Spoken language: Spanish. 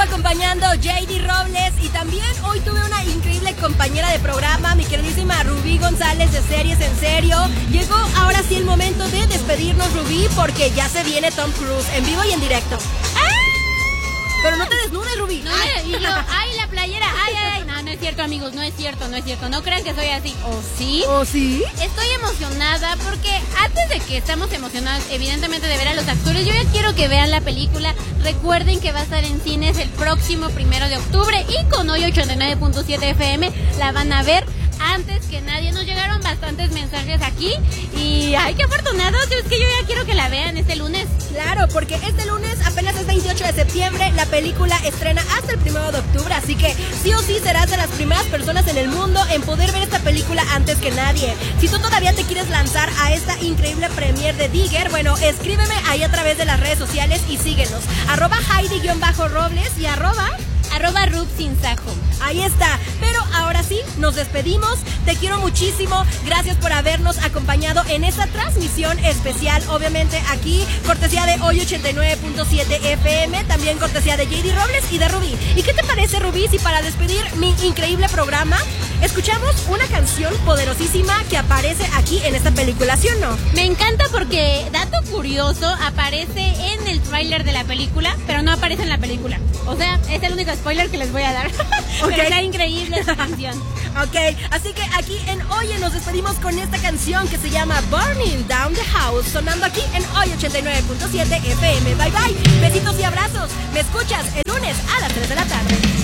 acompañando JD Robles y también hoy tuve una increíble compañera de programa, mi queridísima Rubí González de Series en Serio. Llegó ahora sí el momento de despedirnos, Rubí, porque ya se viene Tom Cruise en vivo y en directo. Pero no te desnudes, Rubí. No, y yo, ay, la playera, ay. No es cierto, amigos, no es cierto. No crean que soy así. ¿O sí? ¿O sí? Estoy emocionada porque antes de que estamos emocionados, evidentemente, de ver a los actores, yo ya quiero que vean la película. Recuerden que va a estar en cines el próximo 1 de octubre y con hoy 89.7 FM la van a ver antes que nadie. Nos llegaron bastantes mensajes aquí y ay, qué afortunados. Es que yo ya quiero que la vean este lunes. Claro, porque este lunes apenas es 28 de septiembre, la película estrena hasta el 1 de octubre, así que sí o sí serás de las primeras personas en el mundo en poder ver esta película antes que nadie. Si tú todavía te quieres lanzar a esta increíble premiere de Digger, bueno, escríbeme ahí a través de las redes sociales y síguenos. @Heidi_Robles y @Rub_Sin_Sajo. Ahí está, pero ahora sí, nos despedimos, te quiero muchísimo, gracias por habernos acompañado en esta transmisión especial, obviamente aquí, cortesía de hoy 89.7 FM, también cortesía de JD Robles y de Rubí. ¿Y qué te parece, Rubí, si para despedir mi increíble programa, escuchamos una canción poderosísima que aparece aquí en esta película, ¿sí o no? Me encanta porque, dato curioso, aparece en el tráiler de la película, pero no aparece en la película. O sea, es el único spoiler que les voy a dar. Okay. Pero está increíble esta canción. Ok, así que aquí en Oye nos despedimos con esta canción que se llama Burning Down the House, sonando aquí en Hoy 89.7 FM. Bye bye, besitos y abrazos. Me escuchas el lunes a las 3 de la tarde.